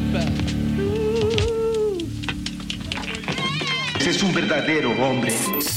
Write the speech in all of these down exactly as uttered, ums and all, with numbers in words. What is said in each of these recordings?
Es un verdadero hombre.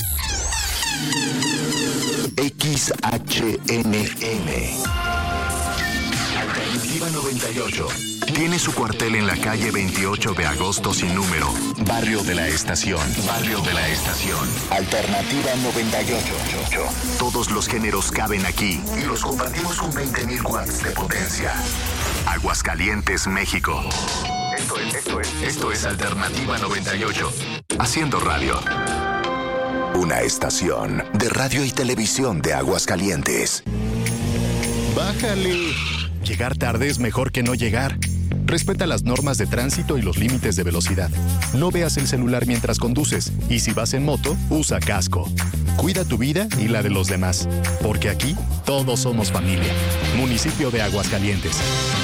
X H N M Alternativa noventa y ocho. Tiene su cuartel en la calle veintiocho de agosto sin número. Barrio de la Estación. Barrio de la Estación. Alternativa noventa y ocho. Todos los géneros caben aquí y los compartimos con veinte mil watts de potencia. Aguascalientes, México. Esto es, esto es, esto es Alternativa noventa y ocho. Haciendo radio. Una estación de radio y televisión de Aguascalientes. Bájale. Llegar tarde es mejor que no llegar. Respeta las normas de tránsito y los límites de velocidad. No veas el celular mientras conduces. Y si vas en moto, usa casco. Cuida tu vida y la de los demás. Porque aquí, todos somos familia. Municipio de Aguascalientes.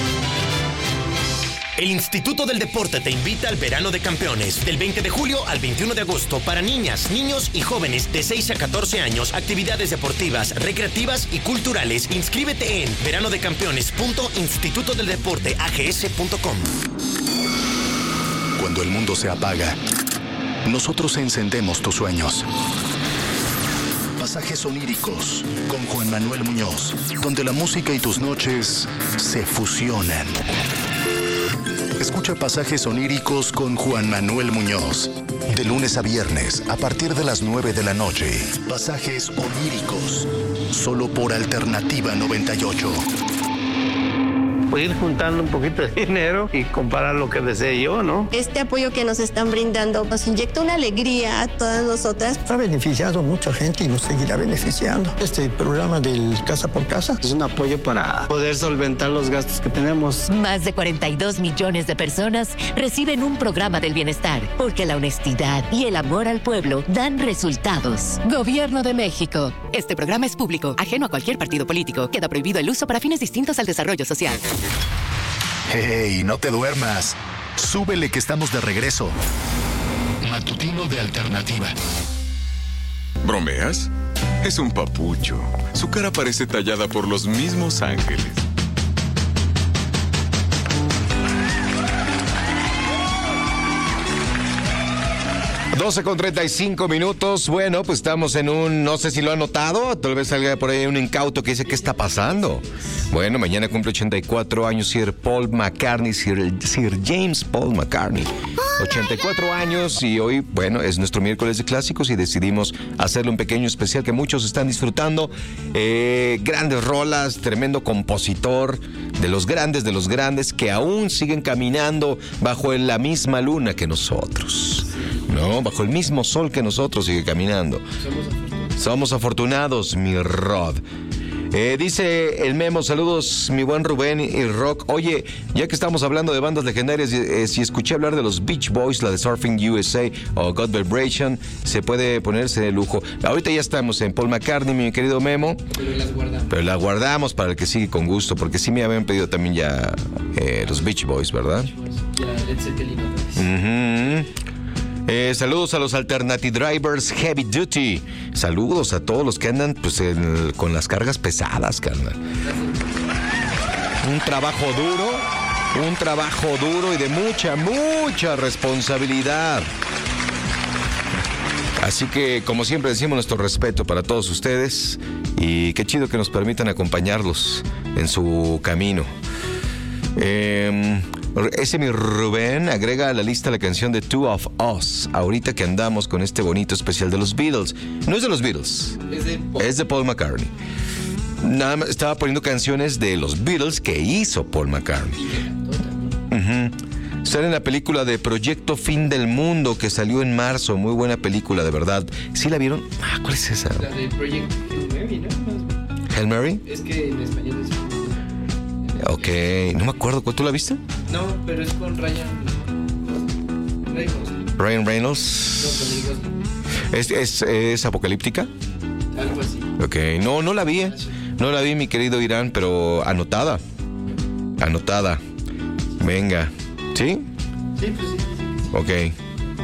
El Instituto del Deporte te invita al Verano de Campeones, del veinte de julio al veintiuno de agosto, para niñas, niños y jóvenes de seis a catorce años, actividades deportivas, recreativas y culturales. Inscríbete en verano de campeones punto instituto del deporte a g s punto com. Cuando el mundo se apaga, nosotros encendemos tus sueños. Pasajes oníricos con Juan Manuel Muñoz, donde la música y tus noches se fusionan. Escucha Pasajes oníricos con Juan Manuel Muñoz. De lunes a viernes, a partir de las nueve de la noche. Pasajes oníricos. Solo por Alternativa noventa y ocho. Voy a ir juntando un poquito de dinero y comprar lo que desee yo, ¿no? Este apoyo que nos están brindando nos inyecta una alegría a todas nosotras. Ha beneficiado a mucha gente y nos seguirá beneficiando. Este programa del Casa por Casa es un apoyo para poder solventar los gastos que tenemos. Más de cuarenta y dos millones de personas reciben un programa del bienestar, porque la honestidad y el amor al pueblo dan resultados. Gobierno de México. Este programa es público, ajeno a cualquier partido político. Queda prohibido el uso para fines distintos al desarrollo social. ¡Hey, no te duermas! Súbele que estamos de regreso. Matutino de Alternativa. ¿Bromeas? Es un papucho. Su cara parece tallada por los mismos ángeles. doce con treinta y cinco minutos. Bueno, pues estamos en un, no sé si lo han notado, tal vez salga por ahí un incauto que dice, ¿qué está pasando? Bueno, mañana cumple ochenta y cuatro años Sir Paul McCartney, Sir, Sir James Paul McCartney. ochenta y cuatro años y hoy, bueno, es nuestro miércoles de clásicos y decidimos hacerle un pequeño especial que muchos están disfrutando. Eh, grandes rolas, tremendo compositor, de los grandes, de los grandes, que aún siguen caminando bajo la misma luna que nosotros. No, bajo el mismo sol que nosotros sigue caminando. Somos afortunados. Somos afortunados, mi Rod. Eh, dice el Memo, saludos mi buen Rubén y Rock. Oye, ya que estamos hablando de bandas legendarias, eh, si escuché hablar de los Beach Boys, la de Surfing U S A o God Vibration, se puede ponerse de lujo. Ahorita ya estamos en Paul McCartney, mi querido Memo. Pero las guardamos. Pero las guardamos para el que sigue con gusto, porque sí me habían pedido también ya eh, los Beach Boys, ¿verdad? Beach Boys. Ya, Led Zeppelin otra vez. Uh-huh. Eh, saludos a los Alternative Drivers Heavy Duty. Saludos a todos los que andan pues, en, con las cargas pesadas, carnal. Un trabajo duro, un trabajo duro y de mucha, mucha responsabilidad. Así que, como siempre decimos, nuestro respeto para todos ustedes y qué chido que nos permitan acompañarlos en su camino. Eh... Ese mi Rubén agrega a la lista la canción de Two of Us, ahorita que andamos con este bonito especial de los Beatles. No es de los Beatles, es de Paul, es de Paul McCartney. Nada más estaba poniendo canciones de los Beatles que hizo Paul McCartney. Uh-huh. Sale en la película de Proyecto Fin del Mundo que salió en marzo, muy buena película, de verdad. ¿Sí la vieron? Ah, ¿cuál es esa? La de Project Hail Mary, ¿no? ¿Hail Mary? Es que en español es... Ok, no me acuerdo. ¿Tú la viste? No, pero es con Ryan Reynolds. Ryan Reynolds. No, con ¿Es, es, ¿Es apocalíptica? Algo así. Ok, no, no la vi. No la vi, mi querido Irán, pero anotada. Anotada. Venga. ¿Sí? Sí, pues sí. Ok.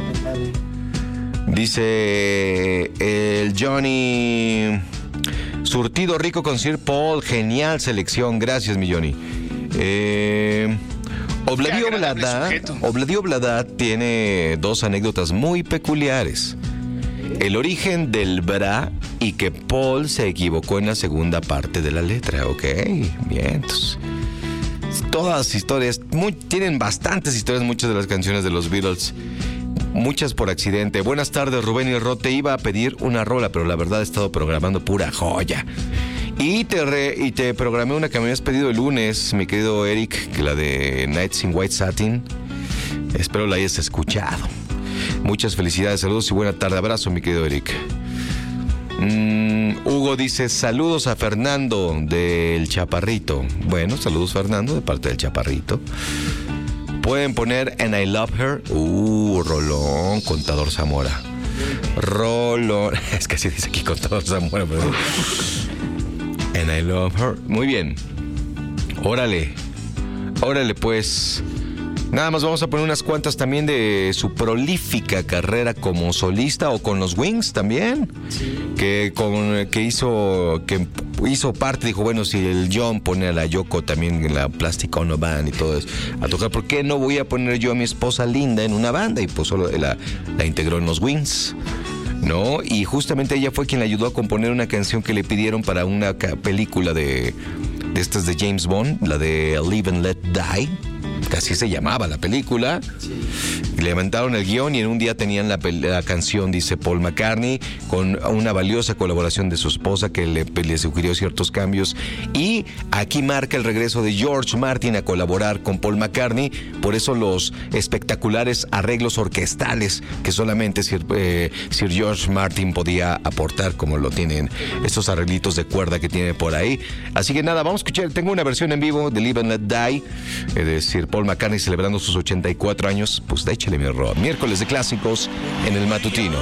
Dice el Johnny... Surtido rico con Sir Paul, genial selección, gracias mi Johnny. Eh, Obladi Oblada, Obladi Oblada tiene dos anécdotas muy peculiares. El origen del bra y que Paul se equivocó en la segunda parte de la letra, ¿ok? Bien, entonces, todas las historias, muy, tienen bastantes historias, muchas de las canciones de los Beatles, muchas por accidente. Buenas tardes, Rubén y Ro, te iba a pedir una rola, pero la verdad he estado programando pura joya. Y te, re, y te programé una que me habías pedido el lunes, mi querido Eric, que la de Nights in White Satin. Espero la hayas escuchado. Muchas felicidades, saludos y buena tarde. Abrazo, mi querido Eric. Mm, Hugo dice, saludos a Fernando del Chaparrito. Bueno, saludos Fernando de parte del Chaparrito. Pueden poner And I Love Her. Uh, Rolón, Contador Zamora. Rolón. Es que así dice aquí Contador Zamora, pero... And I Love Her. Muy bien. Órale. Órale, pues... Nada más vamos a poner unas cuantas también de su prolífica carrera como solista o con los Wings también. Sí. Que, con, que hizo que hizo parte, dijo, bueno, si el John pone a la Yoko también en la Plastic Ono Band y todo eso, a tocar, ¿por qué no voy a poner yo a mi esposa Linda en una banda? Y pues solo la, la integró en los Wings, ¿no? Y justamente ella fue quien le ayudó a componer una canción que le pidieron para una película de, de estas de James Bond, la de Live and Let Die. Así se llamaba la película. Sí. Y levantaron el guión y en un día tenían la, la canción, dice Paul McCartney, con una valiosa colaboración de su esposa que le, le sugirió ciertos cambios. Y aquí marca el regreso de George Martin a colaborar con Paul McCartney. Por eso los espectaculares arreglos orquestales que solamente Sir, eh, Sir George Martin podía aportar, como lo tienen estos arreglitos de cuerda que tiene por ahí. Así que nada, vamos a escuchar. Tengo una versión en vivo de Live and Let Die, eh, de Sir Paul McCartney celebrando sus ochenta y cuatro años. Pues échale mi Rob. Miércoles de clásicos en el matutino.